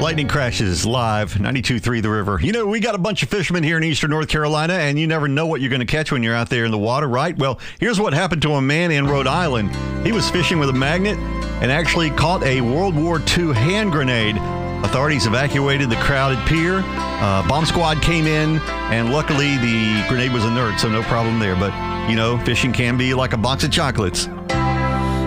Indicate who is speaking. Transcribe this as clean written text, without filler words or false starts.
Speaker 1: Lightning Crashes live, 92.3 The River. You know, we got a bunch of fishermen here in eastern North Carolina, and you never know what you're going to catch when you're out there in the water, right? Well, here's what happened to a man in Rhode Island. He was fishing with a magnet and actually caught a World War II hand grenade. Authorities evacuated the crowded pier. Bomb squad came in, and luckily the grenade was inert, so no problem there. But, you know, fishing can be like a box of chocolates.